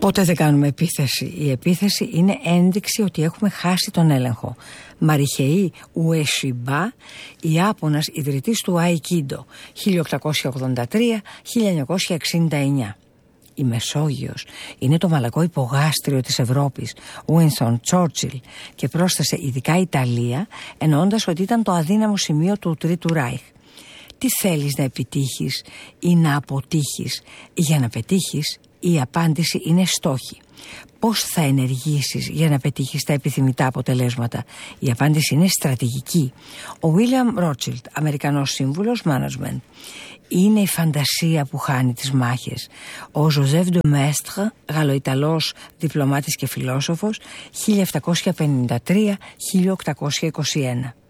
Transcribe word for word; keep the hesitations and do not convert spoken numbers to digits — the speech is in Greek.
Πότε δεν κάνουμε επίθεση. Η επίθεση είναι ένδειξη ότι έχουμε χάσει τον έλεγχο. Μαριχεϊ Ουεσιμπά, Ιάπωνας ιδρυτής του Αϊκίντο, χίλια οκτακόσια ογδόντα τρία με χίλια εννιακόσια εξήντα εννιά. Η Μεσόγειος είναι το μαλακό υπογάστριο της Ευρώπης, Winston Churchill, και πρόσθεσε ειδικά η Ιταλία, εννοώντας ότι ήταν το αδύναμο σημείο του Τρίτου Ράιχ. Τι θέλεις να επιτύχεις ή να αποτύχεις? Για να πετύχεις, η απάντηση είναι στόχοι. Πώς θα ενεργήσεις για να πετύχεις τα επιθυμητά αποτελέσματα? Η απάντηση είναι στρατηγική. Ο Βίλιαμ Ρότσιλντ, Αμερικανός σύμβουλος management. Είναι η φαντασία που χάνει τις μάχες. Ο Ζωζεύ ντε Μέστρε, Γαλλοϊταλός διπλωμάτης και φιλόσοφος, χίλια επτακόσια πενήντα τρία με χίλια οκτακόσια είκοσι ένα.